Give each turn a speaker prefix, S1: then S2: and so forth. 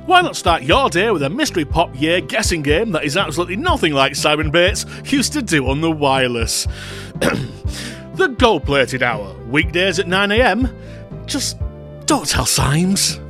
S1: Why not start your day with a Mystery Pop Year guessing game that is absolutely nothing like Simon Bates used to do on the wireless? The Gold Plated Hour, weekdays at 9am. Just don't tell Symes.